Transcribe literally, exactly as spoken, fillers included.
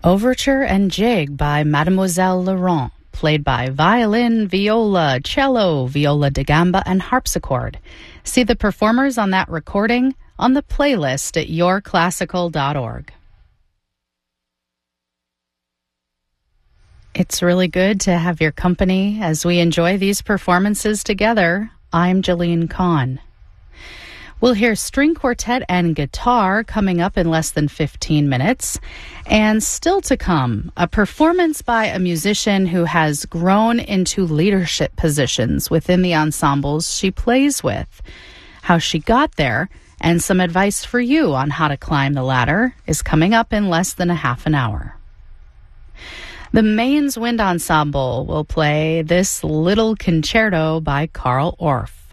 Overture and Jig by Mademoiselle Laurent, played by violin, viola, cello, viola da gamba, and harpsichord. See the performers on that recording on the playlist at your classical dot org. It's really good to have your company as we enjoy these performances together. I'm Jeline Kahn. We'll hear string quartet and guitar coming up in less than fifteen minutes. And still to come, a performance by a musician who has grown into leadership positions within the ensembles she plays with. How she got there and some advice for you on how to climb the ladder is coming up in less than a half an hour. The Mainz Wind Ensemble will play this little concerto by Carl Orff.